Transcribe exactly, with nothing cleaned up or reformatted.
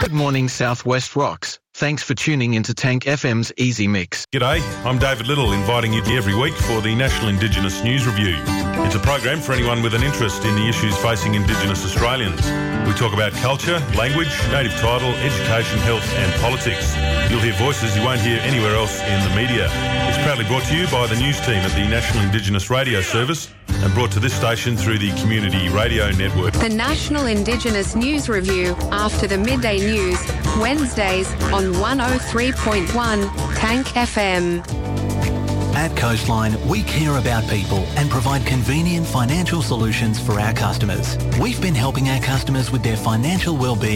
Good morning, Southwest Rocks. Thanks for tuning into Tank F M's Easy Mix. G'day, I'm David Little, inviting you every week for the National Indigenous News Review. It's a program for anyone with an interest in the issues facing Indigenous Australians. We talk about culture, language, native title, education, health and politics. You'll hear voices you won't hear anywhere else in the media. It's proudly brought to you by the news team at the National Indigenous Radio Service and brought to this station through the Community Radio Network. The National Indigenous News Review after the midday news, Wednesdays on one oh three point one Tank F M. At Coastline, we care about people and provide convenient financial solutions for our customers. We've been helping our customers with their financial well-being